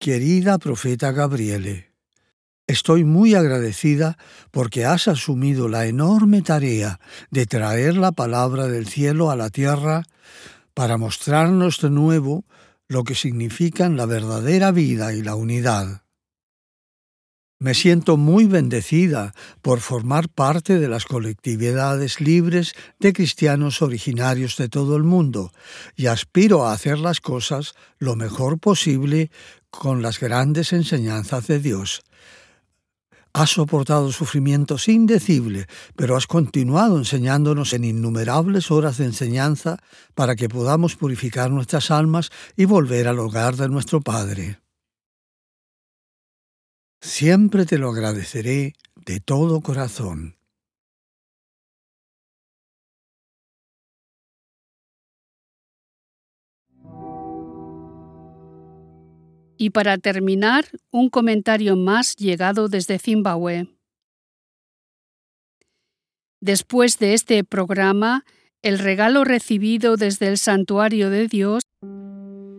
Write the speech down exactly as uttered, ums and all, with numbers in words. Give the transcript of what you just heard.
Querida profeta Gabriele, estoy muy agradecida porque has asumido la enorme tarea de traer la palabra del cielo a la tierra para mostrarnos de nuevo lo que significan la verdadera vida y la unidad. Me siento muy bendecida por formar parte de las colectividades libres de cristianos originarios de todo el mundo y aspiro a hacer las cosas lo mejor posible con las grandes enseñanzas de Dios. Has soportado sufrimientos indecibles, pero has continuado enseñándonos en innumerables horas de enseñanza para que podamos purificar nuestras almas y volver al hogar de nuestro Padre. Siempre te lo agradeceré de todo corazón. Y para terminar, un comentario más llegado desde Zimbabue. Después de este programa, el regalo recibido desde el Santuario de Dios